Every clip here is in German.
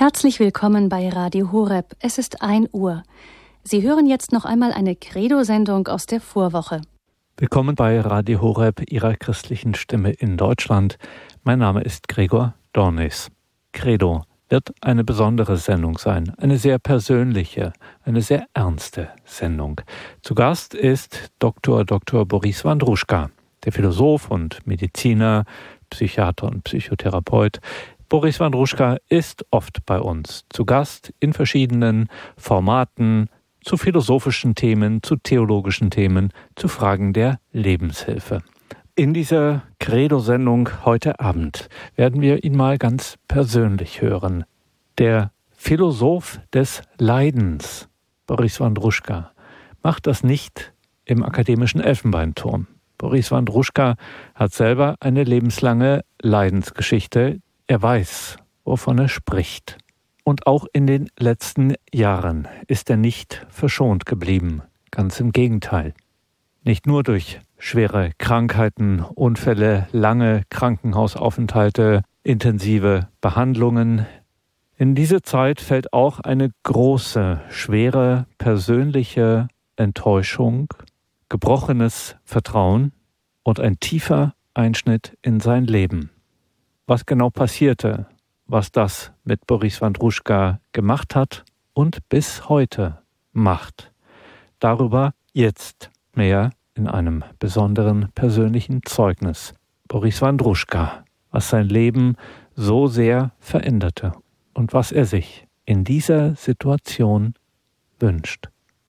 Herzlich willkommen bei Radio Horeb. Es ist 1 Uhr. Sie hören jetzt noch einmal eine Credo-Sendung aus der Vorwoche. Willkommen bei Radio Horeb, Ihrer christlichen Stimme in Deutschland. Mein Name ist Gregor Dornis. Credo wird eine besondere Sendung sein, eine sehr persönliche, eine sehr ernste Sendung. Zu Gast ist Dr. Boris Wandruschka, der Philosoph und Mediziner, Psychiater und Psychotherapeut. Boris Wandruschka ist oft bei uns zu Gast in verschiedenen Formaten zu philosophischen Themen, zu theologischen Themen, zu Fragen der Lebenshilfe. In dieser Credo-Sendung heute Abend werden wir ihn mal ganz persönlich hören. Der Philosoph des Leidens, Boris Wandruschka, macht das nicht im akademischen Elfenbeinturm. Boris Wandruschka hat selber eine lebenslange Leidensgeschichte. Er weiß, wovon er spricht. Und auch in den letzten Jahren ist er nicht verschont geblieben. Ganz im Gegenteil. Nicht nur durch schwere Krankheiten, Unfälle, lange Krankenhausaufenthalte, intensive Behandlungen. In diese Zeit fällt auch eine große, schwere persönliche Enttäuschung, gebrochenes Vertrauen und ein tiefer Einschnitt in sein Leben. Was genau passierte, was das mit Boris Wandruschka gemacht hat und bis heute macht. Darüber jetzt mehr in einem besonderen persönlichen Zeugnis. Boris Wandruschka, was sein Leben so sehr veränderte und was er sich in dieser Situation wünscht.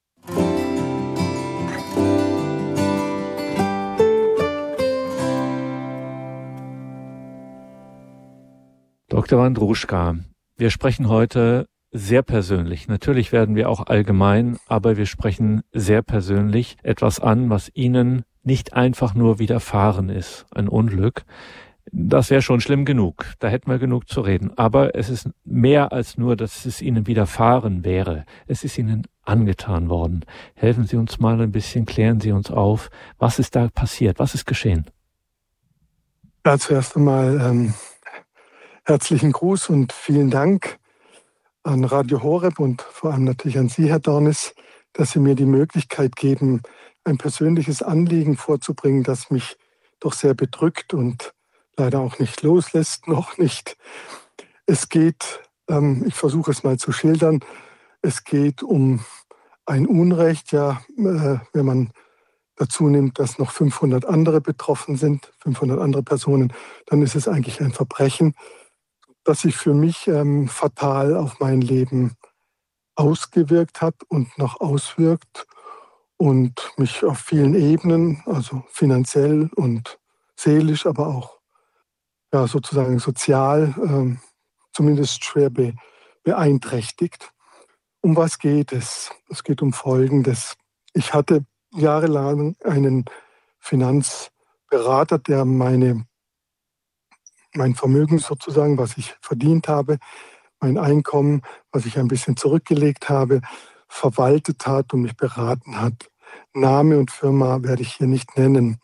Dr. Wandruschka, wir sprechen heute sehr persönlich. Natürlich werden wir auch allgemein, aber wir sprechen sehr persönlich etwas an, was Ihnen nicht einfach nur widerfahren ist, ein Unglück. Das wäre schon schlimm genug, da hätten wir genug zu reden. Aber es ist mehr als nur, dass es Ihnen widerfahren wäre. Es ist Ihnen angetan worden. Helfen Sie uns mal ein bisschen, klären Sie uns auf, was ist da passiert, was ist geschehen? Ja, zuerst einmal herzlichen Gruß und vielen Dank an Radio Horeb und vor allem natürlich an Sie, Herr Dornis, dass Sie mir die Möglichkeit geben, ein persönliches Anliegen vorzubringen, das mich doch sehr bedrückt und leider auch nicht loslässt, noch nicht. Es geht, ich versuche es mal zu schildern, es geht um ein Unrecht, wenn man dazu nimmt, dass noch 500 andere betroffen sind, 500 andere Personen, dann ist es eigentlich ein Verbrechen, das sich für mich fatal auf mein Leben ausgewirkt hat und noch auswirkt und mich auf vielen Ebenen, also finanziell und seelisch, aber auch sozusagen sozial, zumindest schwer beeinträchtigt. Um was geht es? Es geht um Folgendes. Ich hatte jahrelang einen Finanzberater, der mein Vermögen sozusagen, was ich verdient habe, mein Einkommen, was ich ein bisschen zurückgelegt habe, verwaltet hat und mich beraten hat. Name und Firma werde ich hier nicht nennen.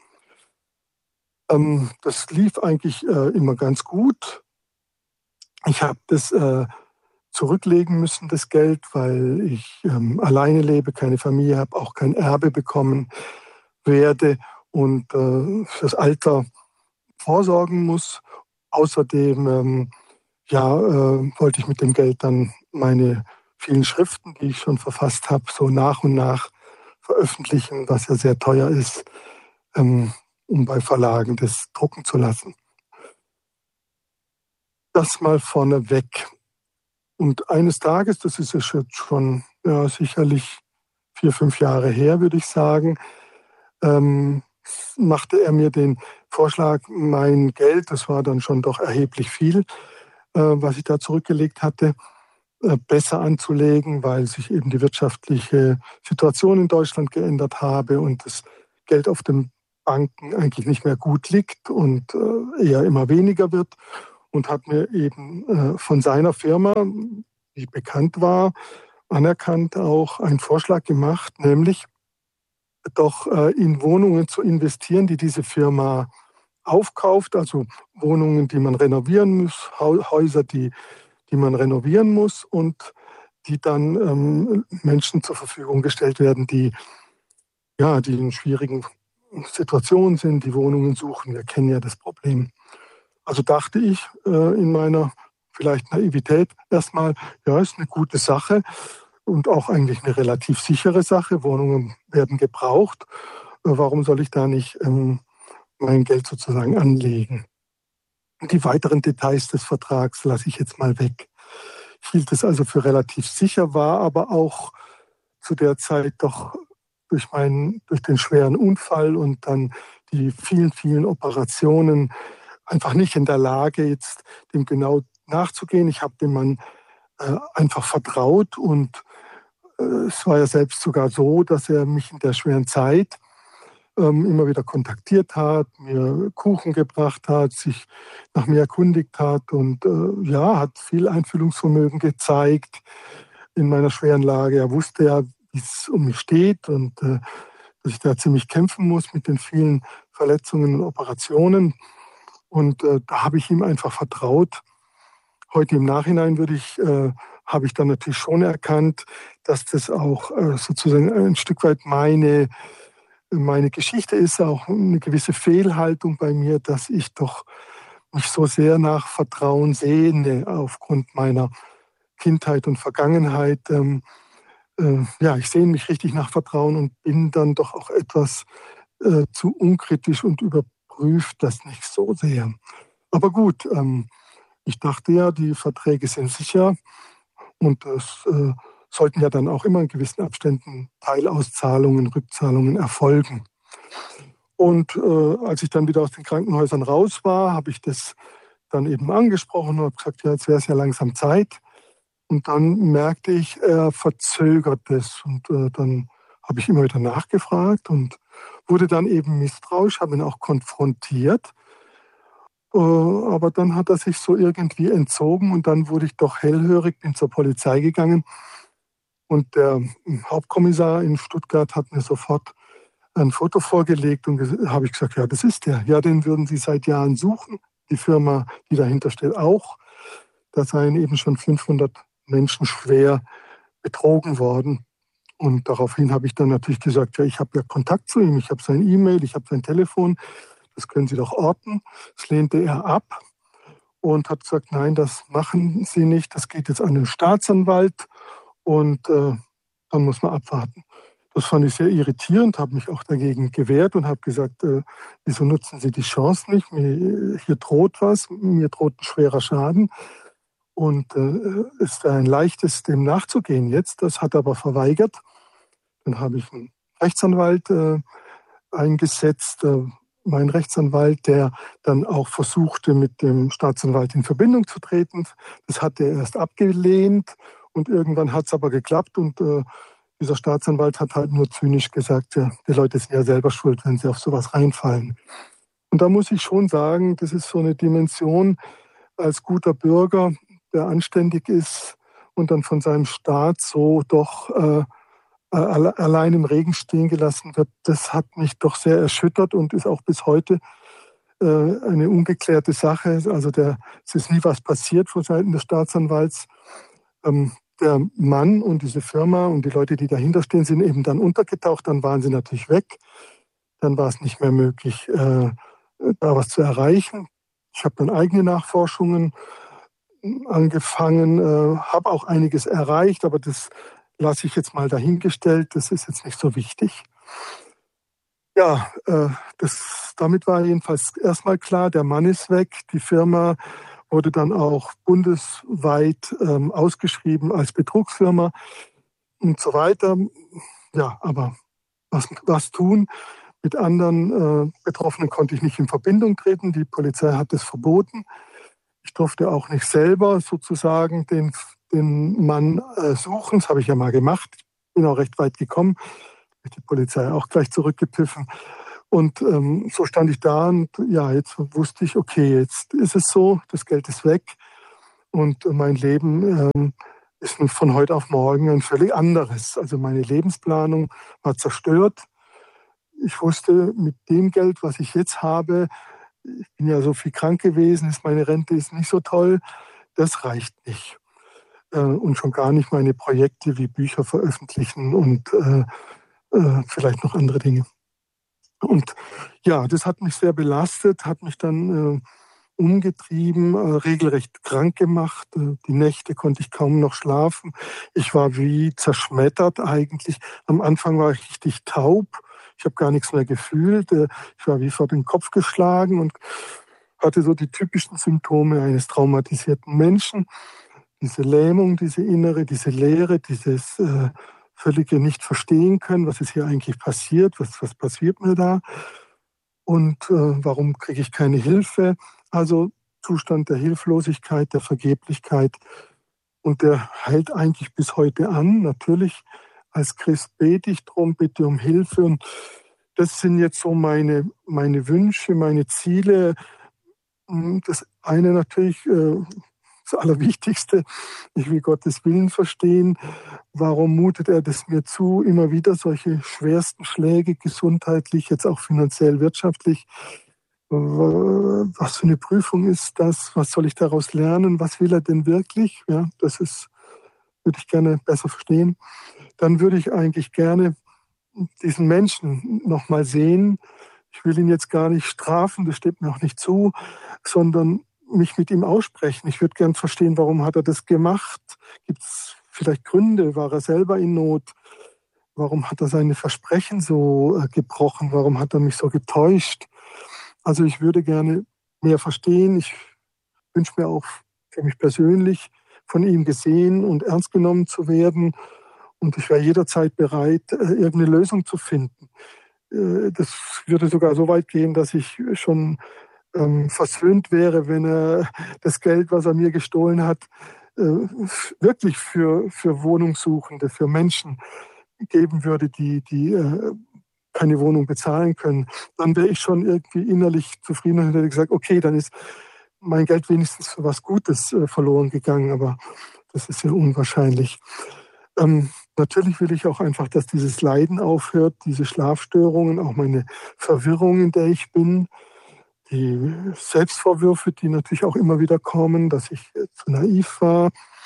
Das lief eigentlich immer ganz gut. Ich habe das zurücklegen müssen, das Geld, weil ich alleine lebe, keine Familie habe, auch kein Erbe bekommen werde und fürs Alter vorsorgen muss. Außerdem wollte ich mit dem Geld dann meine vielen Schriften, die ich schon verfasst habe, so nach und nach veröffentlichen, was ja sehr teuer ist, um bei Verlagen das drucken zu lassen. Das mal vorneweg. Und eines Tages, das ist jetzt schon sicherlich 4-5 Jahre her, würde ich sagen, machte er mir den Vorschlag, mein Geld, das war dann schon doch erheblich viel, was ich da zurückgelegt hatte, besser anzulegen, weil sich eben die wirtschaftliche Situation in Deutschland geändert habe und das Geld auf den Banken eigentlich nicht mehr gut liegt und eher immer weniger wird, und hat mir eben von seiner Firma, die bekannt war, anerkannt auch einen Vorschlag gemacht, nämlich doch in Wohnungen zu investieren, die diese Firma aufkauft, also Wohnungen, die man renovieren muss, Häuser, die die man renovieren muss und die dann Menschen zur Verfügung gestellt werden, die in schwierigen Situationen sind, die Wohnungen suchen. Wir kennen ja das Problem. Also dachte ich in meiner vielleicht Naivität erstmal, ja, ist eine gute Sache und auch eigentlich eine relativ sichere Sache. Wohnungen werden gebraucht. Warum soll ich da nicht mein Geld sozusagen anlegen? Die weiteren Details des Vertrags lasse ich jetzt mal weg. Ich hielt es also für relativ sicher, war aber auch zu der Zeit doch durch den schweren Unfall und dann die vielen, vielen Operationen einfach nicht in der Lage, jetzt dem genau nachzugehen. Ich habe dem Mann einfach vertraut und es war ja selbst sogar so, dass er mich in der schweren Zeit immer wieder kontaktiert hat, mir Kuchen gebracht hat, sich nach mir erkundigt hat und hat viel Einfühlungsvermögen gezeigt in meiner schweren Lage. Er wusste ja, wie es um mich steht und dass ich da ziemlich kämpfen muss mit den vielen Verletzungen und Operationen. Und da habe ich ihm einfach vertraut. Heute im Nachhinein habe ich dann natürlich schon erkannt, dass das auch sozusagen ein Stück weit meine Geschichte ist, auch eine gewisse Fehlhaltung bei mir, dass ich doch mich so sehr nach Vertrauen sehne aufgrund meiner Kindheit und Vergangenheit. Ich sehne mich richtig nach Vertrauen und bin dann doch auch etwas zu unkritisch und überprüfe das nicht so sehr. Aber gut, ich dachte ja, die Verträge sind sicher und es sollten ja dann auch immer in gewissen Abständen Teilauszahlungen, Rückzahlungen erfolgen. Und als ich dann wieder aus den Krankenhäusern raus war, habe ich das dann eben angesprochen und habe gesagt, ja, jetzt wäre es ja langsam Zeit. Und dann merkte ich, er verzögert es. Und dann habe ich immer wieder nachgefragt und wurde dann eben misstrauisch, habe ihn auch konfrontiert. Aber dann hat er sich so irgendwie entzogen und dann wurde ich doch hellhörig, bin zur Polizei gegangen. Und der Hauptkommissar in Stuttgart hat mir sofort ein Foto vorgelegt und habe ich gesagt, ja, das ist der. Ja, den würden Sie seit Jahren suchen. Die Firma, die dahinter steht, auch. Da seien eben schon 500 Menschen schwer betrogen worden. Und daraufhin habe ich dann natürlich gesagt, ja, ich habe ja Kontakt zu ihm, ich habe sein E-Mail, ich habe sein Telefon, das können Sie doch orten. Das lehnte er ab und hat gesagt, nein, das machen Sie nicht, das geht jetzt an den Staatsanwalt und dann muss man abwarten. Das fand ich sehr irritierend, habe mich auch dagegen gewehrt und habe gesagt, wieso nutzen Sie die Chance nicht? Hier droht was, mir droht ein schwerer Schaden. Und ist ein leichtes, dem nachzugehen jetzt. Das hat er aber verweigert. Dann habe ich einen Rechtsanwalt eingesetzt, mein Rechtsanwalt, der dann auch versuchte, mit dem Staatsanwalt in Verbindung zu treten. Das hat er erst abgelehnt und irgendwann hat es aber geklappt und dieser Staatsanwalt hat halt nur zynisch gesagt, ja, die Leute sind ja selber schuld, wenn sie auf sowas reinfallen. Und da muss ich schon sagen, das ist so eine Dimension als guter Bürger, der anständig ist und dann von seinem Staat so doch allein im Regen stehen gelassen wird, das hat mich doch sehr erschüttert und ist auch bis heute eine ungeklärte Sache. Also es ist nie was passiert von Seiten des Staatsanwalts. Der Mann und diese Firma und die Leute, die dahinter stehen, sind eben dann untergetaucht. Dann waren sie natürlich weg. Dann war es nicht mehr möglich, da was zu erreichen. Ich habe dann eigene Nachforschungen angefangen, habe auch einiges erreicht, aber das lasse ich jetzt mal dahingestellt. Das ist jetzt nicht so wichtig. Ja, damit war jedenfalls erstmal klar, der Mann ist weg. Die Firma wurde dann auch bundesweit ausgeschrieben als Betrugsfirma und so weiter. Ja, aber was tun? Mit anderen Betroffenen konnte ich nicht in Verbindung treten. Die Polizei hat es verboten. Ich durfte auch nicht selber sozusagen den Mann suchen. Das habe ich ja mal gemacht. Bin auch recht weit gekommen. Die Polizei auch gleich zurückgepfiffen. Und so stand ich da und ja, jetzt wusste ich, okay, jetzt ist es so, das Geld ist weg und mein Leben ist von heute auf morgen ein völlig anderes. Also meine Lebensplanung war zerstört. Ich wusste, mit dem Geld, was ich jetzt habe, ich bin ja so viel krank gewesen, meine Rente ist nicht so toll, das reicht nicht. und schon gar nicht meine Projekte wie Bücher veröffentlichen und vielleicht noch andere Dinge. Und ja, das hat mich sehr belastet, hat mich dann umgetrieben, regelrecht krank gemacht. Die Nächte konnte ich kaum noch schlafen. Ich war wie zerschmettert eigentlich. Am Anfang war ich richtig taub. Ich habe gar nichts mehr gefühlt. Ich war wie vor den Kopf geschlagen und hatte so die typischen Symptome eines traumatisierten Menschen. Diese Lähmung, diese innere, diese Leere, dieses völlige nicht verstehen können, was ist hier eigentlich passiert, was passiert mir da und warum kriege ich keine Hilfe. Also Zustand der Hilflosigkeit, der Vergeblichkeit und der hält eigentlich bis heute an. Natürlich als Christ bete ich drum, bitte um Hilfe und das sind jetzt so meine Wünsche, meine Ziele. Das eine natürlich, das Allerwichtigste, ich will Gottes Willen verstehen. Warum mutet er das mir zu? Immer wieder solche schwersten Schläge, gesundheitlich, jetzt auch finanziell, wirtschaftlich. Was für eine Prüfung ist das? Was soll ich daraus lernen? Was will er denn wirklich? Ja, würde ich gerne besser verstehen. Dann würde ich eigentlich gerne diesen Menschen nochmal sehen. Ich will ihn jetzt gar nicht strafen, das steht mir auch nicht zu, sondern mich mit ihm aussprechen. Ich würde gern verstehen, warum hat er das gemacht? Gibt es vielleicht Gründe? War er selber in Not? Warum hat er seine Versprechen so gebrochen? Warum hat er mich so getäuscht? Also ich würde gerne mehr verstehen. Ich wünsche mir auch für mich persönlich, von ihm gesehen und ernst genommen zu werden. Und ich wäre jederzeit bereit, irgendeine Lösung zu finden. Das würde sogar so weit gehen, dass ich schon versöhnt wäre, wenn er das Geld, was er mir gestohlen hat, wirklich für Wohnungssuchende, für Menschen geben würde, die keine Wohnung bezahlen können. Dann wäre ich schon irgendwie innerlich zufrieden und hätte gesagt, okay, dann ist mein Geld wenigstens für was Gutes verloren gegangen, aber das ist ja unwahrscheinlich. Natürlich will ich auch einfach, dass dieses Leiden aufhört, diese Schlafstörungen, auch meine Verwirrung, in der ich bin, die Selbstvorwürfe, die natürlich auch immer wieder kommen, dass ich zu naiv war.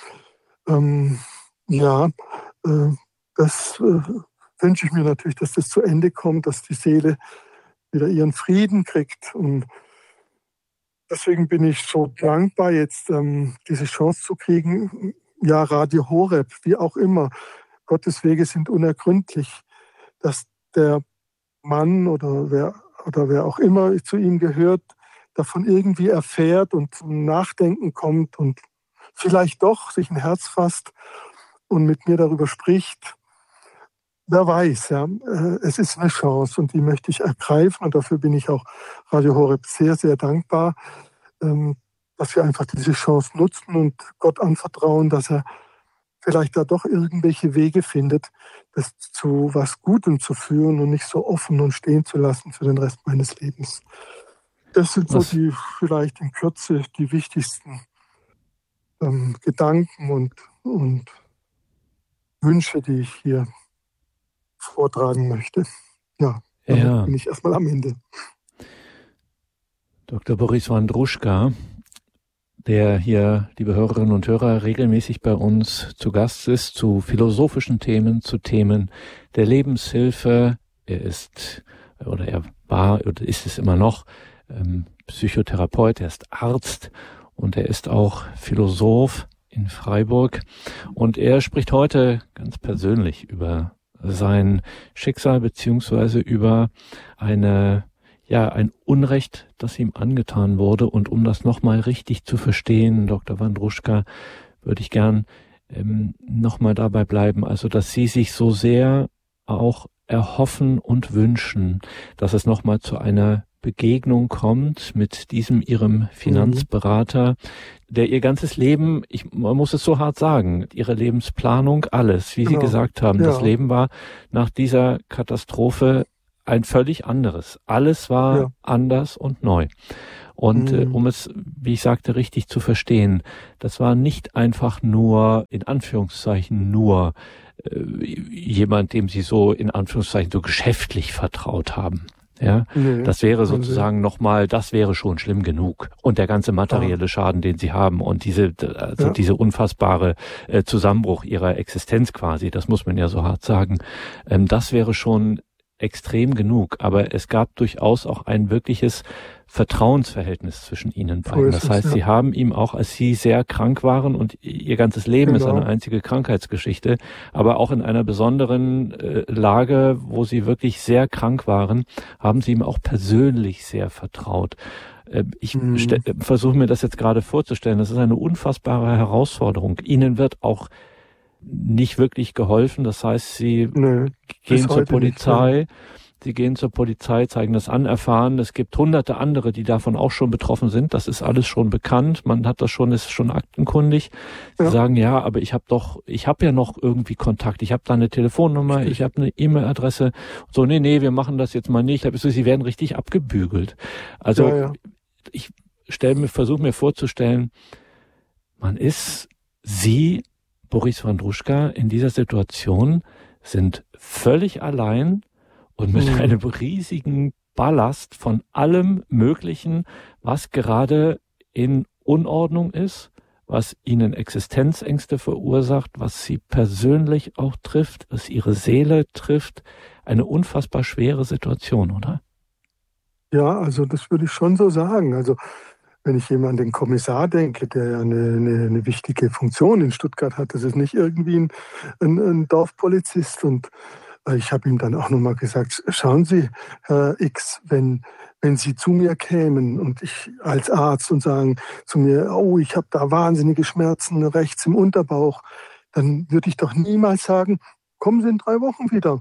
Das wünsche ich mir natürlich, dass das zu Ende kommt, dass die Seele wieder ihren Frieden kriegt. Und deswegen bin ich so dankbar, jetzt diese Chance zu kriegen. Ja, Radio Horeb, wie auch immer. Gottes Wege sind unergründlich. Dass der Mann oder wer auch immer zu ihm gehört, davon irgendwie erfährt und zum Nachdenken kommt und vielleicht doch sich ein Herz fasst und mit mir darüber spricht. Wer weiß, ja, es ist eine Chance und die möchte ich ergreifen und dafür bin ich auch Radio Horeb sehr, sehr dankbar, dass wir einfach diese Chance nutzen und Gott anvertrauen, dass er vielleicht da doch irgendwelche Wege findet, das zu was Gutem zu führen und nicht so offen und stehen zu lassen für den Rest meines Lebens. Das sind so die vielleicht in Kürze die wichtigsten Gedanken und Wünsche, die ich hier vortragen möchte. Ja, dann bin ich erstmal am Ende. Dr. Boris Wandruschka, der hier, liebe Hörerinnen und Hörer, regelmäßig bei uns zu Gast ist, zu philosophischen Themen, zu Themen der Lebenshilfe. Er war oder ist es immer noch Psychotherapeut, er ist Arzt und er ist auch Philosoph in Freiburg. Und er spricht heute ganz persönlich über sein Schicksal beziehungsweise über ein Unrecht, das ihm angetan wurde. Und um das nochmal richtig zu verstehen, Dr. Wandruschka, würde ich gern nochmal dabei bleiben, also dass Sie sich so sehr auch erhoffen und wünschen, dass es nochmal zu einer Begegnung kommt mit diesem Ihrem Finanzberater, der Ihr ganzes Leben, man muss es so hart sagen, Ihre Lebensplanung, alles, wie Sie gesagt haben, das Leben war nach dieser Katastrophe ein völlig anderes. Alles war anders und neu. Und um es, wie ich sagte, richtig zu verstehen, das war nicht einfach nur, in Anführungszeichen, jemand, dem Sie so, in Anführungszeichen, so geschäftlich vertraut haben. Ja, Nee, das wäre sozusagen nochmal, das wäre schon schlimm genug. Und der ganze materielle Schaden, den sie haben und diese unfassbare Zusammenbruch ihrer Existenz quasi, das muss man ja so hart sagen, das wäre schon extrem genug. Aber es gab durchaus auch ein wirkliches Vertrauensverhältnis zwischen ihnen beiden. Das heißt, sie haben ihm auch, als sie sehr krank waren und ihr ganzes Leben ist eine einzige Krankheitsgeschichte, aber auch in einer besonderen Lage, wo sie wirklich sehr krank waren, haben sie ihm auch persönlich sehr vertraut. Ich versuche mir das jetzt gerade vorzustellen. Das ist eine unfassbare Herausforderung. Ihnen wird auch nicht wirklich geholfen. Das heißt, sie gehen zur Polizei. Sie gehen zur Polizei, zeigen das an, erfahren, es gibt hunderte andere, die davon auch schon betroffen sind. Das ist alles schon bekannt. Man hat das schon, ist schon aktenkundig. Sie sagen, ja, aber ich habe ja noch irgendwie Kontakt. Ich habe da eine Telefonnummer, ich habe eine E-Mail-Adresse. So, nee, wir machen das jetzt mal nicht. Sie werden richtig abgebügelt. Also ich versuche mir vorzustellen, Sie, Boris Wondruschka, in dieser Situation sind völlig allein und mit einem riesigen Ballast von allem Möglichen, was gerade in Unordnung ist, was ihnen Existenzängste verursacht, was sie persönlich auch trifft, was ihre Seele trifft. Eine unfassbar schwere Situation, oder? Ja, also das würde ich schon so sagen. Also wenn ich an den Kommissar denke, der ja eine wichtige Funktion in Stuttgart hat, das ist nicht irgendwie ein Dorfpolizist. Und ich habe ihm dann auch nochmal gesagt, schauen Sie, Herr X, wenn Sie zu mir kämen und ich als Arzt und sagen zu mir, oh, ich habe da wahnsinnige Schmerzen rechts im Unterbauch, dann würde ich doch niemals sagen, kommen Sie in 3 Wochen wieder.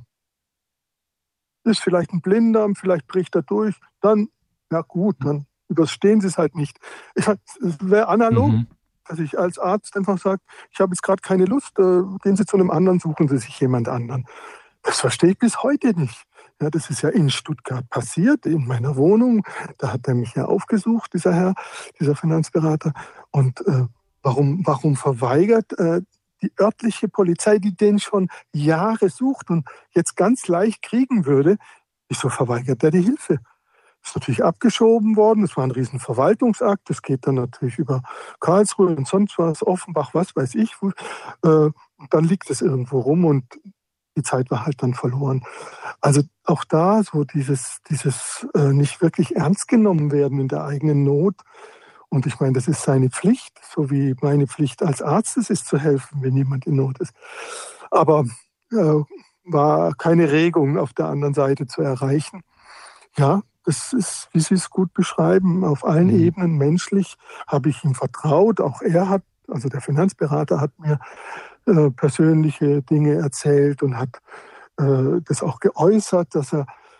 Ist vielleicht ein Blinddarm, vielleicht bricht er durch, dann, ja gut, dann überstehen Sie es halt nicht. Es wäre analog, dass ich als Arzt einfach sage, ich habe jetzt gerade keine Lust, gehen Sie zu einem anderen, suchen Sie sich jemand anderen. Das verstehe ich bis heute nicht. Ja, das ist ja in Stuttgart passiert, in meiner Wohnung. Da hat er mich ja aufgesucht, dieser Herr, dieser Finanzberater. Und warum verweigert die örtliche Polizei, die den schon Jahre sucht und jetzt ganz leicht kriegen würde, wieso verweigert er die Hilfe? Ist natürlich abgeschoben worden, es war ein riesen Verwaltungsakt, das geht dann natürlich über Karlsruhe und sonst was, Offenbach, was weiß ich. Dann liegt es irgendwo rum und die Zeit war halt dann verloren. Also auch da so dieses nicht wirklich ernst genommen werden in der eigenen Not. Und ich meine, das ist seine Pflicht, so wie meine Pflicht als Arzt es ist, zu helfen, wenn jemand in Not ist. Aber war keine Regung auf der anderen Seite zu erreichen. Ja, das ist, wie Sie es gut beschreiben, auf allen Ebenen menschlich habe ich ihm vertraut. Auch also der Finanzberater hat mir persönliche Dinge erzählt und hat das auch geäußert, dass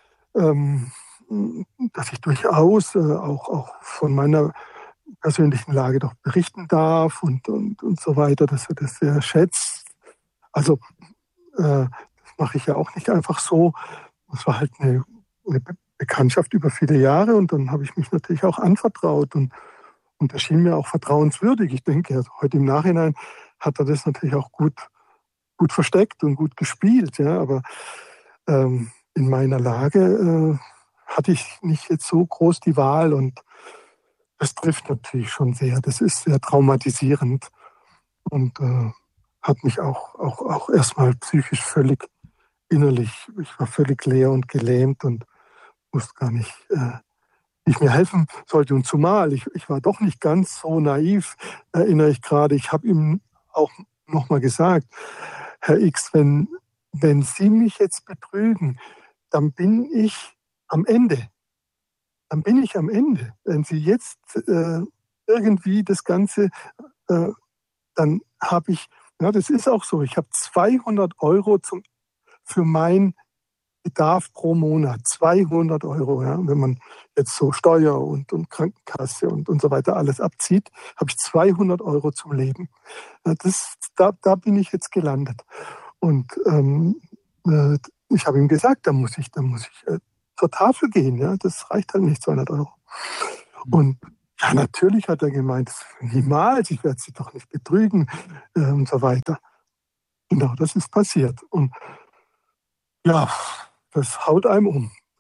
ich durchaus auch von meiner persönlichen Lage doch berichten darf und so weiter, dass er das sehr schätzt. Also das mache ich ja auch nicht einfach so. Das war halt eine Bekanntschaft über viele Jahre und dann habe ich mich natürlich auch anvertraut und er schien mir auch vertrauenswürdig. Ich denke, also heute im Nachhinein hat er das natürlich auch gut versteckt und gut gespielt. Ja, aber in meiner Lage hatte ich nicht jetzt so groß die Wahl und das trifft natürlich schon sehr. Das ist sehr traumatisierend und hat mich auch erstmal psychisch völlig innerlich, ich war völlig leer und gelähmt und wusste gar nicht, wie ich mir helfen sollte. Und zumal, ich war doch nicht ganz so naiv, erinnere ich gerade. Ich habe ihm auch nochmal gesagt, Herr X, wenn Sie mich jetzt betrügen, dann bin ich am Ende. Dann bin ich am Ende. Wenn Sie jetzt irgendwie das Ganze, dann habe ich, ja, das ist auch so, ich habe 200 Euro für mein Bedarf pro Monat, 200 Euro. Ja, wenn man jetzt so Steuer und Krankenkasse und so weiter alles abzieht, habe ich 200 Euro zum Leben. Da bin ich jetzt gelandet. Und ich habe ihm gesagt, da muss ich zur Tafel gehen. Ja, das reicht halt nicht, 200 Euro. Und ja, natürlich hat er gemeint, niemals, ich werde Sie doch nicht betrügen und so weiter. Genau, das ist passiert. Und ja, das haut einem um.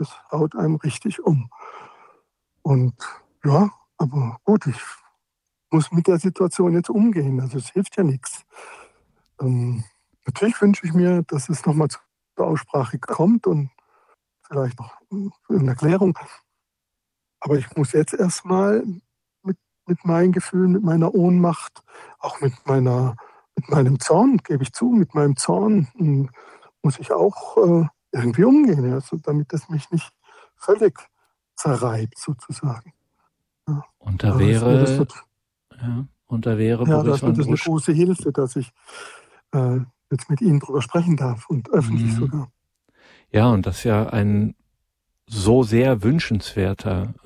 das haut einem richtig um. Und ja, aber gut, ich muss mit der Situation jetzt umgehen. Also es hilft ja nichts. Natürlich wünsche ich mir, dass es nochmal zur Aussprache kommt und vielleicht noch eine Erklärung. Aber ich muss jetzt erstmal mit meinen Gefühlen, mit meiner Ohnmacht, auch mit meinem Zorn, gebe ich zu, mit meinem Zorn muss ich auch irgendwie umgehen, also damit es mich nicht völlig zerreibt, sozusagen. Ja. Und da wäre Boris das eine große Hilfe, dass ich jetzt mit Ihnen drüber sprechen darf und öffentlich sogar. Ja, und das ist ja ein so sehr wünschenswerter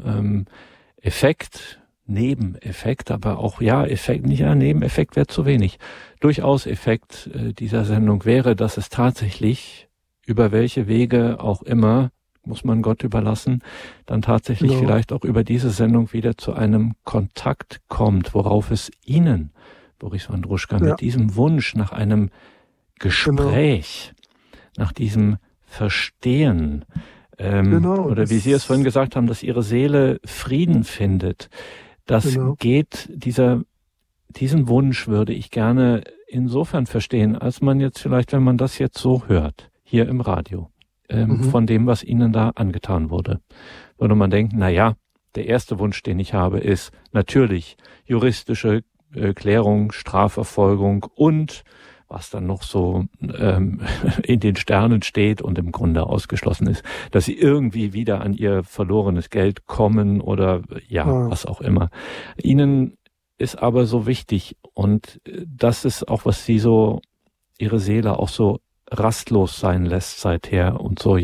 Nebeneffekt, aber auch Nebeneffekt wäre zu wenig. Durchaus Effekt dieser Sendung wäre, dass es tatsächlich, über welche Wege auch immer, muss man Gott überlassen, dann tatsächlich vielleicht auch über diese Sendung wieder zu einem Kontakt kommt, worauf es Ihnen, Boris Wondruschka, mit diesem Wunsch nach einem Gespräch, nach diesem Verstehen, oder wie Sie es vorhin gesagt haben, dass Ihre Seele Frieden findet, das geht, diesen Wunsch würde ich gerne insofern verstehen, als man jetzt vielleicht, wenn man das jetzt so hört, hier im Radio, von dem, was Ihnen da angetan wurde, würde man denken, der erste Wunsch, den ich habe, ist natürlich juristische Klärung, Strafverfolgung und was dann noch so in den Sternen steht und im Grunde ausgeschlossen ist, dass sie irgendwie wieder an ihr verlorenes Geld kommen oder was auch immer. Ihnen ist aber so wichtig und das ist auch, was Sie so, Ihre Seele auch so rastlos sein lässt seither und so,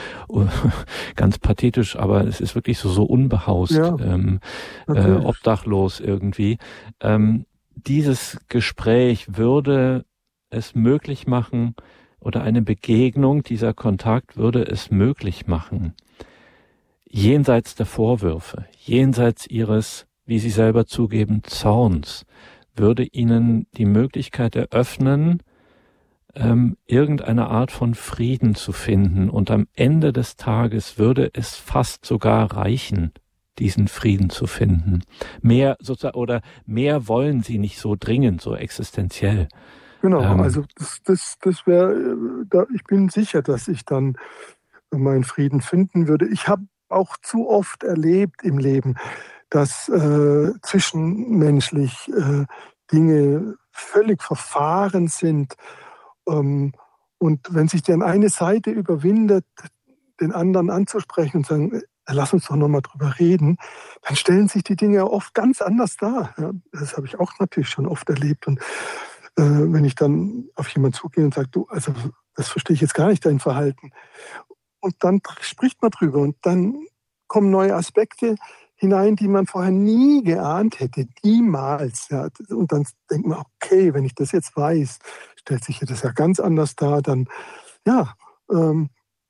ganz pathetisch, aber es ist wirklich so unbehaust, obdachlos irgendwie. Dieses Gespräch würde es möglich machen, oder eine Begegnung, dieser Kontakt würde es möglich machen, jenseits der Vorwürfe, jenseits Ihres, wie Sie selber zugeben, Zorns, würde Ihnen die Möglichkeit eröffnen, irgendeine Art von Frieden zu finden. Und am Ende des Tages würde es fast sogar reichen, diesen Frieden zu finden. Mehr wollen Sie nicht so dringend, so existenziell. Genau, also das wäre, ich bin sicher, dass ich dann meinen Frieden finden würde. Ich habe auch zu oft erlebt im Leben, dass zwischenmenschlich Dinge völlig verfahren sind. Und wenn sich dann eine Seite überwindet, den anderen anzusprechen und sagen, lass uns doch nochmal drüber reden, dann stellen sich die Dinge oft ganz anders dar. Ja, das habe ich auch natürlich schon oft erlebt. Und wenn ich dann auf jemanden zugehe und sage, du, also das verstehe ich jetzt gar nicht, dein Verhalten. Und dann spricht man drüber und dann kommen neue Aspekte hinein, die man vorher nie geahnt hätte, niemals. Ja. Und dann denkt man, okay, wenn ich das jetzt weiß, stellt sich das ja ganz anders dar, dann und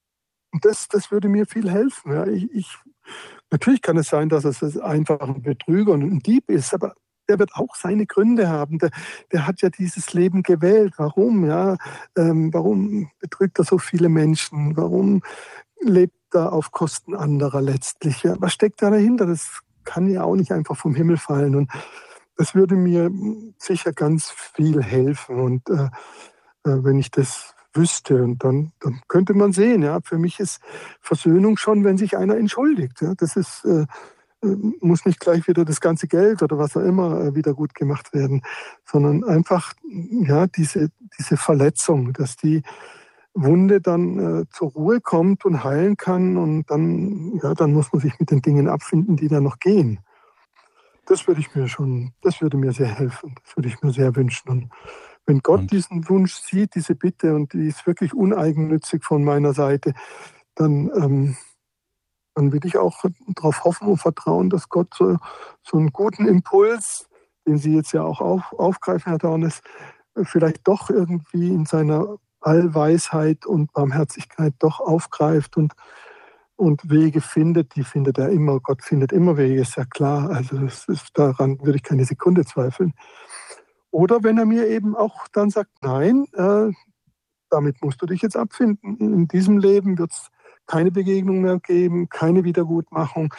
das würde mir viel helfen. Ja. Natürlich kann es sein, dass es einfach ein Betrüger und ein Dieb ist, aber der wird auch seine Gründe haben. Der hat ja dieses Leben gewählt. Warum? Ja? Warum betrügt er so viele Menschen? Warum lebt er auf Kosten anderer letztlich? Ja? Was steckt da dahinter? Das kann ja auch nicht einfach vom Himmel fallen. Und das würde mir sicher ganz viel helfen. Und wenn ich das wüsste, und dann könnte man sehen, ja, für mich ist Versöhnung schon, wenn sich einer entschuldigt. Ja? Das ist muss nicht gleich wieder das ganze Geld oder was auch immer wieder gut gemacht werden, sondern einfach diese Verletzung, dass die Wunde dann zur Ruhe kommt und heilen kann und dann muss man sich mit den Dingen abfinden, die da noch gehen. Das würde mir sehr helfen, das würde ich mir sehr wünschen. Und wenn Gott diesen Wunsch sieht, diese Bitte, und die ist wirklich uneigennützig von meiner Seite, dann will ich auch darauf hoffen und vertrauen, dass Gott so einen guten Impuls, den Sie jetzt ja auch aufgreifen, Herr Dornes, vielleicht doch irgendwie in seiner Allweisheit und Barmherzigkeit doch aufgreift und Wege findet. Die findet er immer. Gott findet immer Wege, ist ja klar. Also daran würde ich keine Sekunde zweifeln. Oder wenn er mir eben auch dann sagt, nein, damit musst du dich jetzt abfinden. In diesem Leben wird es keine Begegnung mehr geben, keine Wiedergutmachung.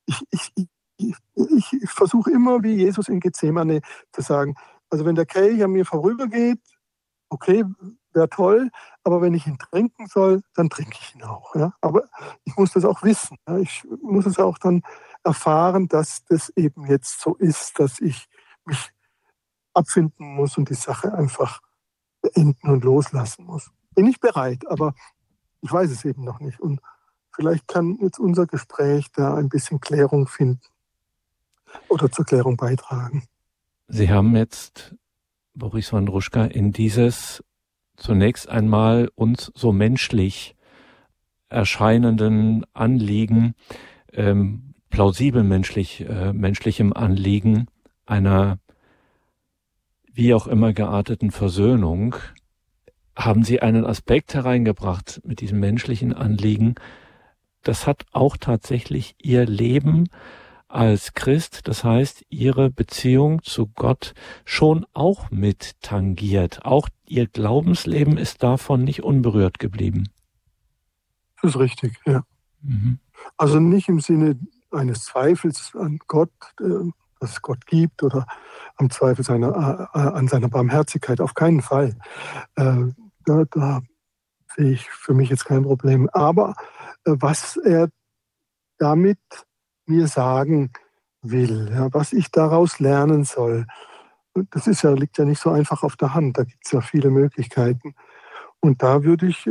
Ich versuche immer, wie Jesus in Gethsemane, zu sagen, also wenn der Kelch an mir vorübergeht, okay, wäre toll, aber wenn ich ihn trinken soll, dann trinke ich ihn auch. Ja? Aber ich muss das auch wissen. Ja? Ich muss es auch dann erfahren, dass das eben jetzt so ist, dass ich mich abfinden muss und die Sache einfach beenden und loslassen muss. Bin ich bereit, aber ich weiß es eben noch nicht. Und vielleicht kann jetzt unser Gespräch da ein bisschen Klärung finden oder zur Klärung beitragen. Sie haben jetzt, Boris Wandruschka, in dieses zunächst einmal uns so menschlich erscheinenden Anliegen, plausibel menschlichem Anliegen einer wie auch immer gearteten Versöhnung, haben Sie einen Aspekt hereingebracht mit diesem menschlichen Anliegen. Das hat auch tatsächlich Ihr Leben als Christ, das heißt Ihre Beziehung zu Gott, schon auch mit tangiert. Auch Ihr Glaubensleben ist davon nicht unberührt geblieben. Das ist richtig, ja. Mhm. Also nicht im Sinne eines Zweifels an Gott, dass es Gott gibt, oder am Zweifel an seiner Barmherzigkeit, auf keinen Fall. Da sehe ich für mich jetzt kein Problem. Aber was er damit mir sagen will, ja, was ich daraus lernen soll, das liegt ja nicht so einfach auf der Hand. Da gibt es ja viele Möglichkeiten. Und da würde ich,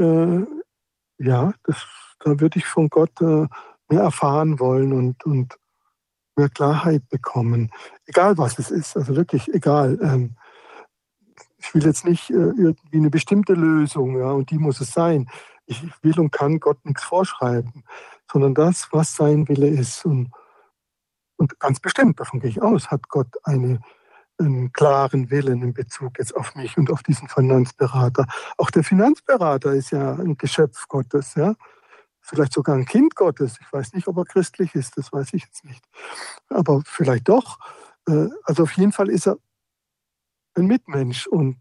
von Gott mehr erfahren wollen und mehr Klarheit bekommen. Egal was es ist, also wirklich egal. Ich will jetzt nicht irgendwie eine bestimmte Lösung, ja, und die muss es sein. Ich will und kann Gott nichts vorschreiben, sondern das, was sein Wille ist. Und ganz bestimmt, davon gehe ich aus, hat Gott einen klaren Willen in Bezug jetzt auf mich und auf diesen Finanzberater. Auch der Finanzberater ist ja ein Geschöpf Gottes, ja. Vielleicht sogar ein Kind Gottes. Ich weiß nicht, ob er christlich ist, das weiß ich jetzt nicht. Aber vielleicht doch. Also auf jeden Fall ist er ein Mitmensch und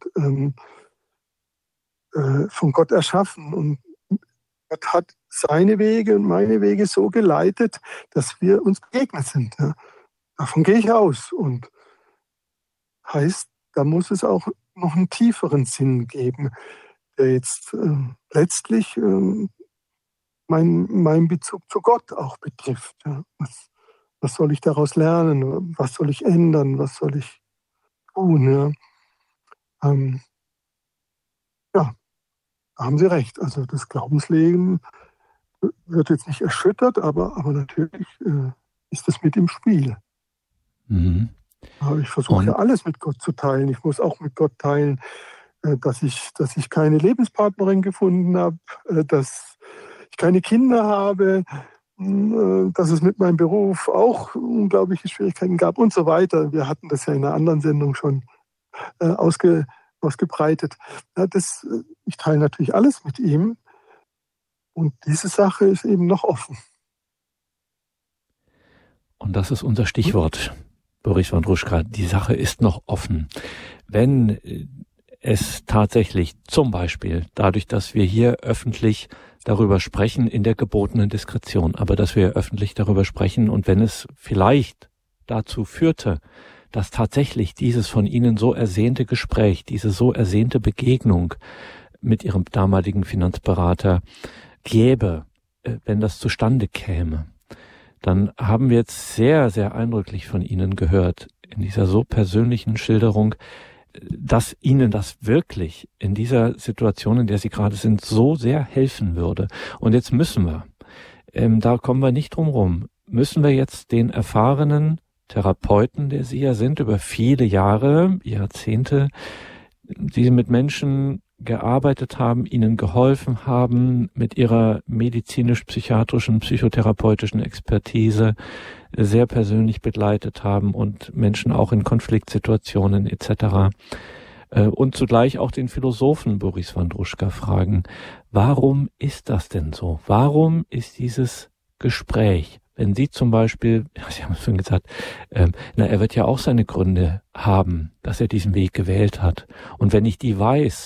von Gott erschaffen. Und Gott hat seine Wege und meine Wege so geleitet, dass wir uns begegnet sind. Ja. Davon gehe ich aus. Und heißt, da muss es auch noch einen tieferen Sinn geben, der jetzt letztlich mein Bezug zu Gott auch betrifft. Ja. Was soll ich daraus lernen? Was soll ich ändern? Was soll ich tun? Ja, da haben Sie recht. Also das Glaubensleben wird jetzt nicht erschüttert, aber natürlich ist das mit im Spiel. Mhm. Aber ich versuche ja alles mit Gott zu teilen. Ich muss auch mit Gott teilen, dass ich keine Lebenspartnerin gefunden habe, dass ich keine Kinder habe, dass es mit meinem Beruf auch unglaubliche Schwierigkeiten gab und so weiter. Wir hatten das ja in einer anderen Sendung schon ausgebreitet. Ja, ich teile natürlich alles mit ihm und diese Sache ist eben noch offen. Und das ist unser Stichwort, Boris Wandruschka. Die Sache ist noch offen. Wenn es tatsächlich zum Beispiel dadurch, dass wir hier öffentlich darüber sprechen, in der gebotenen Diskretion, aber dass wir öffentlich darüber sprechen und wenn es vielleicht dazu führte, dass tatsächlich dieses von Ihnen so ersehnte Gespräch, diese so ersehnte Begegnung mit Ihrem damaligen Finanzberater gäbe, wenn das zustande käme, dann haben wir jetzt sehr, sehr eindrücklich von Ihnen gehört, in dieser so persönlichen Schilderung, dass Ihnen das wirklich in dieser Situation, in der Sie gerade sind, so sehr helfen würde. Und jetzt müssen wir, da kommen wir nicht drum rum, müssen wir jetzt den erfahrenen Therapeuten, der Sie ja sind, über viele Jahre, Jahrzehnte, die mit Menschen gearbeitet haben, ihnen geholfen haben, mit ihrer medizinisch-psychiatrischen, psychotherapeutischen Expertise sehr persönlich begleitet haben und Menschen auch in Konfliktsituationen etc. Und zugleich auch den Philosophen Boris Wandruschka fragen, warum ist das denn so? Warum ist dieses Gespräch, wenn Sie zum Beispiel, Sie haben es schon gesagt, er wird ja auch seine Gründe haben, dass er diesen Weg gewählt hat. Und wenn ich die weiß,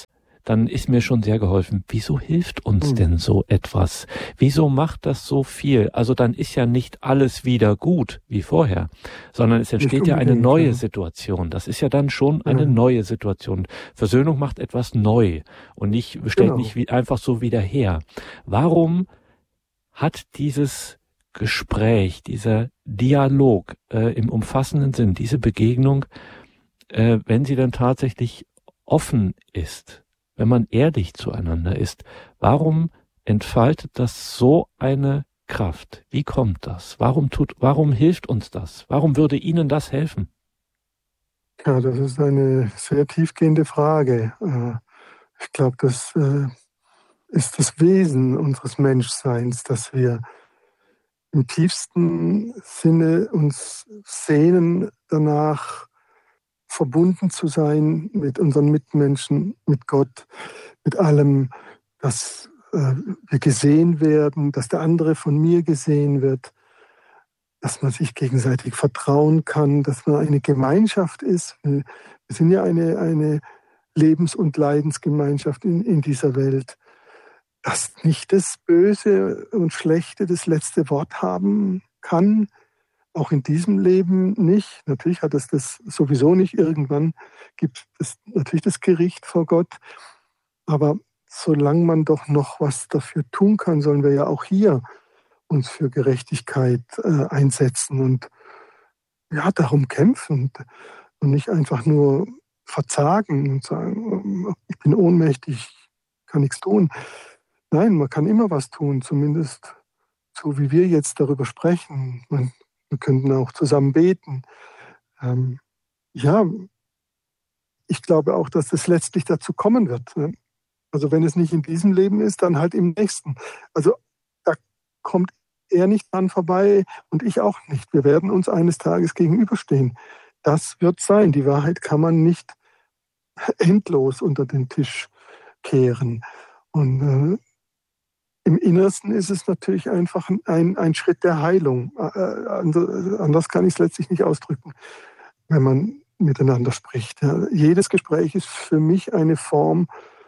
dann ist mir schon sehr geholfen. Wieso hilft uns denn so etwas? Wieso macht das so viel? Also dann ist ja nicht alles wieder gut wie vorher, sondern es entsteht ja eine neue Situation. Das ist ja dann schon eine neue Situation. Versöhnung macht etwas neu und stellt nicht einfach so wieder her. Warum hat dieses Gespräch, dieser Dialog im umfassenden Sinn, diese Begegnung, wenn sie dann tatsächlich offen ist, wenn man ehrlich zueinander ist, warum entfaltet das so eine Kraft? Wie kommt das? Warum hilft uns das? Warum würde Ihnen das helfen? Ja, das ist eine sehr tiefgehende Frage. Ich glaube, das ist das Wesen unseres Menschseins, dass wir im tiefsten Sinne uns sehnen danach, verbunden zu sein mit unseren Mitmenschen, mit Gott, mit allem, dass wir gesehen werden, dass der andere von mir gesehen wird, dass man sich gegenseitig vertrauen kann, dass man eine Gemeinschaft ist. Wir sind ja eine Lebens- und Leidensgemeinschaft in dieser Welt, dass nicht das Böse und Schlechte das letzte Wort haben kann, auch in diesem Leben nicht. Natürlich hat es das sowieso nicht. Irgendwann gibt es natürlich das Gericht vor Gott. Aber solange man doch noch was dafür tun kann, sollen wir ja auch hier uns für Gerechtigkeit einsetzen und ja, darum kämpfen und nicht einfach nur verzagen und sagen, ich bin ohnmächtig, kann nichts tun. Nein, man kann immer was tun, zumindest so wie wir jetzt darüber sprechen. Wir könnten auch zusammen beten. Ja, ich glaube auch, dass es letztlich dazu kommen wird. Ne? Also wenn es nicht in diesem Leben ist, dann halt im nächsten. Also da kommt er nicht dran vorbei und ich auch nicht. Wir werden uns eines Tages gegenüberstehen. Das wird sein. Die Wahrheit kann man nicht endlos unter den Tisch kehren. Und im Innersten ist es natürlich einfach ein Schritt der Heilung. Anders kann ich es letztlich nicht ausdrücken, wenn man miteinander spricht. Ja. Jedes Gespräch ist für mich eine Form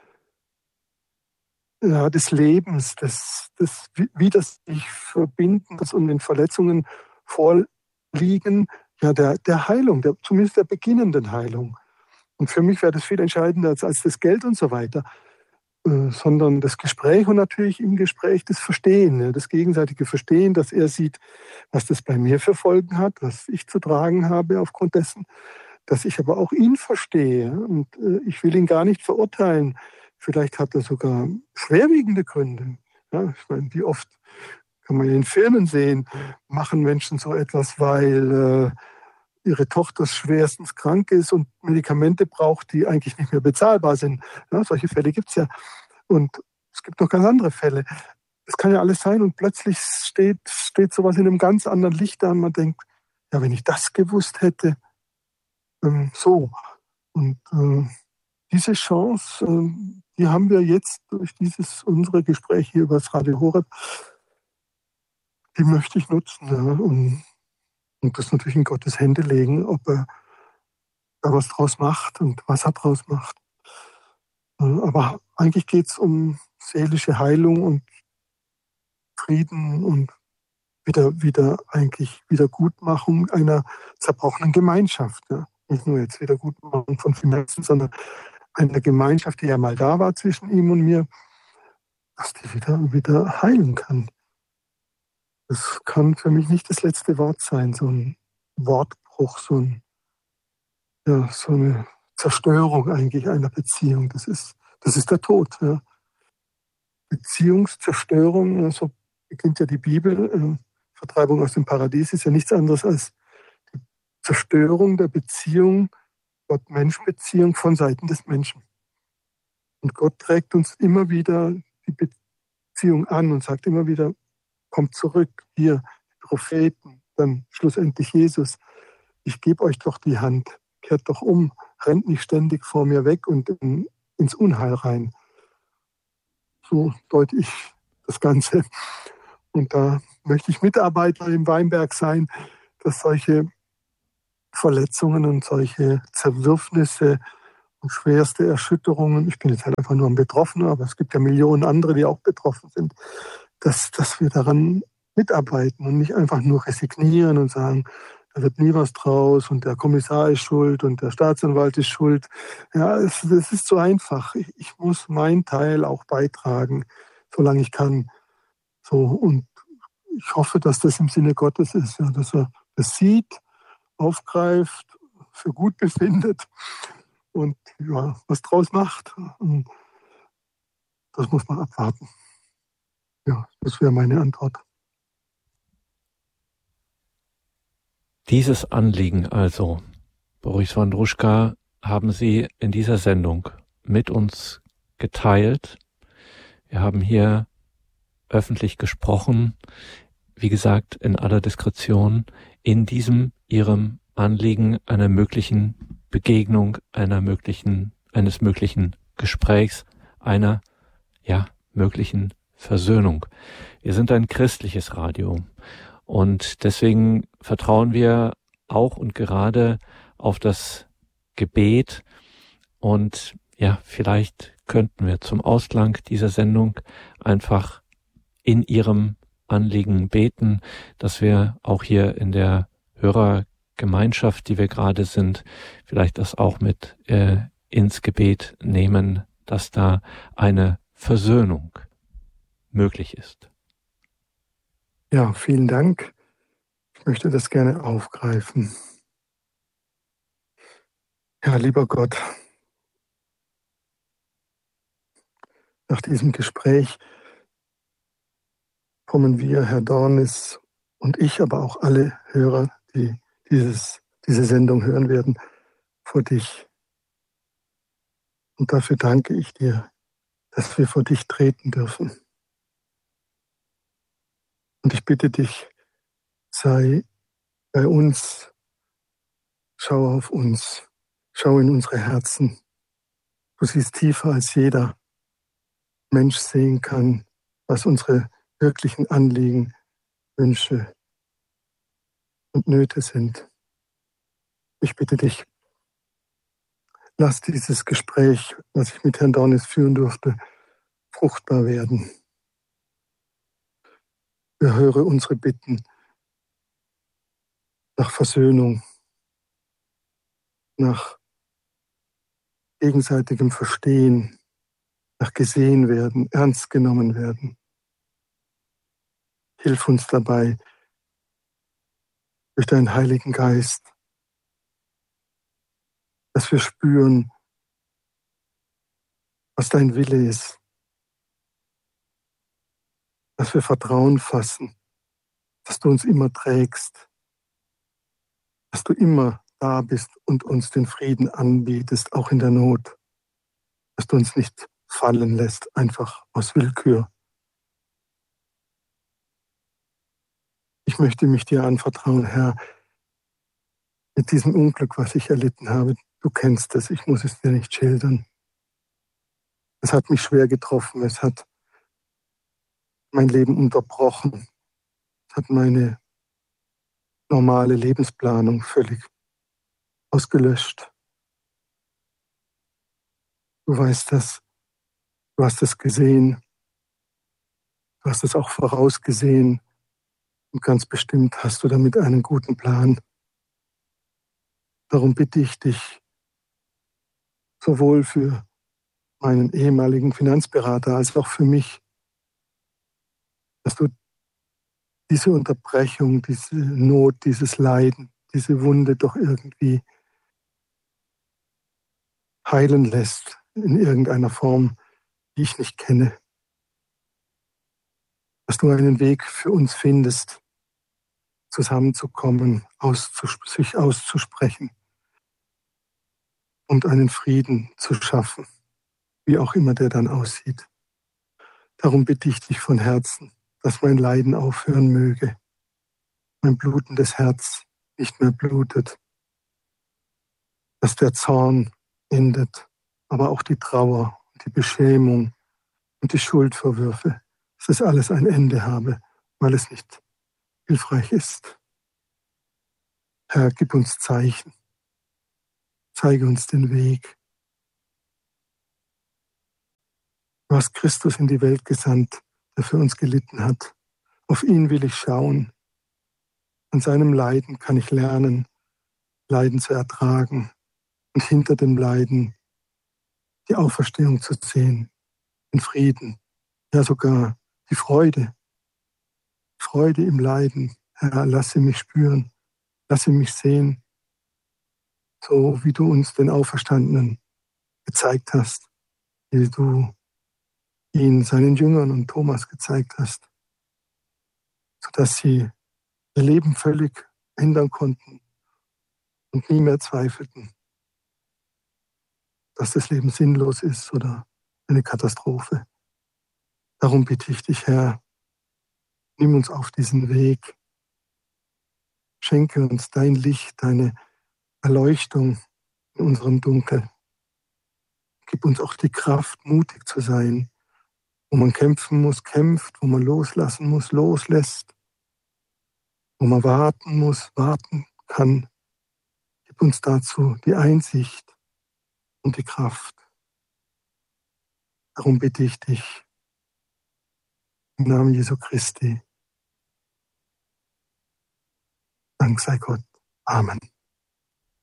des Lebens, wie das sich verbinden, das und den Verletzungen vorliegen, ja, der Heilung, zumindest der beginnenden Heilung. Und für mich wäre das viel entscheidender als das Geld und so weiter. Sondern das Gespräch und natürlich im Gespräch das Verstehen, das gegenseitige Verstehen, dass er sieht, was das bei mir für Folgen hat, was ich zu tragen habe aufgrund dessen, dass ich aber auch ihn verstehe und ich will ihn gar nicht verurteilen. Vielleicht hat er sogar schwerwiegende Gründe. Ja, ich meine, wie oft kann man in den Filmen sehen, machen Menschen so etwas, weil ihre Tochter schwerstens krank ist und Medikamente braucht, die eigentlich nicht mehr bezahlbar sind. Ja, solche Fälle gibt es ja. Und es gibt noch ganz andere Fälle. Es kann ja alles sein und plötzlich steht sowas in einem ganz anderen Licht da und man denkt, ja, wenn ich das gewusst hätte, so. Und diese Chance, die haben wir jetzt durch unsere Gespräche hier über das Radio Horeb, die möchte ich nutzen. Ja, und das natürlich in Gottes Hände legen, ob er da was draus macht und was er draus macht. Aber eigentlich geht es um seelische Heilung und Frieden und Wiedergutmachung einer zerbrochenen Gemeinschaft. Ja. Nicht nur jetzt Wiedergutmachung von Finanzen, sondern einer Gemeinschaft, die ja mal da war zwischen ihm und mir, dass die wieder heilen kann. Das kann für mich nicht das letzte Wort sein, so ein Wortbruch, so eine Zerstörung eigentlich einer Beziehung. Das ist der Tod. Ja. Beziehungszerstörung, so beginnt ja die Bibel. Vertreibung aus dem Paradies ist ja nichts anderes als die Zerstörung der Beziehung, Gott-Mensch-Beziehung von Seiten des Menschen. Und Gott trägt uns immer wieder die Beziehung an und sagt immer wieder, kommt zurück, hier, Propheten, dann schlussendlich Jesus. Ich gebe euch doch die Hand, kehrt doch um, rennt nicht ständig vor mir weg und ins Unheil rein. So deute ich das Ganze. Und da möchte ich Mitarbeiter im Weinberg sein, dass solche Verletzungen und solche Zerwürfnisse und schwerste Erschütterungen, ich bin jetzt halt einfach nur ein Betroffener, aber es gibt ja Millionen andere, die auch betroffen sind, dass wir daran mitarbeiten und nicht einfach nur resignieren und sagen, da wird nie was draus und der Kommissar ist schuld und der Staatsanwalt ist schuld. Ja, es ist so einfach. Ich muss meinen Teil auch beitragen, solange ich kann. So, und ich hoffe, dass das im Sinne Gottes ist, ja, dass er das sieht, aufgreift, für gut befindet und ja, was draus macht. Und das muss man abwarten. Ja, das wäre meine Antwort. Dieses Anliegen also, Boris Wondruschka, haben Sie in dieser Sendung mit uns geteilt. Wir haben hier öffentlich gesprochen, wie gesagt, in aller Diskretion, in diesem Ihrem Anliegen einer möglichen Begegnung, eines möglichen Gesprächs, einer, möglichen Versöhnung. Wir sind ein christliches Radio und deswegen vertrauen wir auch und gerade auf das Gebet und vielleicht könnten wir zum Ausklang dieser Sendung einfach in Ihrem Anliegen beten, dass wir auch hier in der Hörergemeinschaft, die wir gerade sind, vielleicht das auch mit ins Gebet nehmen, dass da eine Versöhnung möglich ist. Ja, vielen Dank. Ich möchte das gerne aufgreifen. Ja, lieber Gott, nach diesem Gespräch kommen wir, Herr Dornis und ich, aber auch alle Hörer, die diese Sendung hören werden, vor dich. Und dafür danke ich dir, dass wir vor dich treten dürfen. Und ich bitte dich, sei bei uns, schau auf uns, schau in unsere Herzen. Du siehst tiefer als jeder Mensch sehen kann, was unsere wirklichen Anliegen, Wünsche und Nöte sind. Ich bitte dich, lass dieses Gespräch, was ich mit Herrn Dornis führen durfte, fruchtbar werden. Erhöre unsere Bitten nach Versöhnung, nach gegenseitigem Verstehen, nach gesehen werden, ernst genommen werden. Hilf uns dabei durch deinen Heiligen Geist, dass wir spüren, was dein Wille ist, dass wir Vertrauen fassen, dass du uns immer trägst, dass du immer da bist und uns den Frieden anbietest, auch in der Not, dass du uns nicht fallen lässt, einfach aus Willkür. Ich möchte mich dir anvertrauen, Herr, mit diesem Unglück, was ich erlitten habe. Du kennst es, ich muss es dir nicht schildern. Es hat mich schwer getroffen, es hat mein Leben unterbrochen, es hat meine normale Lebensplanung völlig ausgelöscht. Du weißt das, du hast es gesehen, du hast es auch vorausgesehen und ganz bestimmt hast du damit einen guten Plan. Darum bitte ich dich, sowohl für meinen ehemaligen Finanzberater als auch für mich, dass du diese Unterbrechung, diese Not, dieses Leiden, diese Wunde doch irgendwie heilen lässt in irgendeiner Form, die ich nicht kenne. Dass du einen Weg für uns findest, zusammenzukommen, sich auszusprechen und einen Frieden zu schaffen, wie auch immer der dann aussieht. Darum bitte ich dich von Herzen, dass mein Leiden aufhören möge, mein blutendes Herz nicht mehr blutet, dass der Zorn endet, aber auch die Trauer, die Beschämung und die Schuldvorwürfe, dass das alles ein Ende habe, weil es nicht hilfreich ist. Herr, gib uns Zeichen, zeige uns den Weg, Du hast Christus in die Welt gesandt, der für uns gelitten hat. Auf ihn will ich schauen. An seinem Leiden kann ich lernen, Leiden zu ertragen und hinter dem Leiden die Auferstehung zu sehen, den Frieden, ja sogar die Freude. Freude im Leiden. Herr, lasse mich spüren, lasse mich sehen, so wie du uns den Auferstandenen gezeigt hast, wie du ihn seinen Jüngern und Thomas gezeigt hast, sodass sie ihr Leben völlig ändern konnten und nie mehr zweifelten, dass das Leben sinnlos ist oder eine Katastrophe. Darum bitte ich dich, Herr, nimm uns auf diesen Weg, schenke uns dein Licht, deine Erleuchtung in unserem Dunkel. Gib uns auch die Kraft, mutig zu sein, wo man kämpfen muss, kämpft, wo man loslassen muss, loslässt, wo man warten muss, warten kann. Gib uns dazu die Einsicht und die Kraft. Darum bitte ich dich, im Namen Jesu Christi. Dank sei Gott. Amen.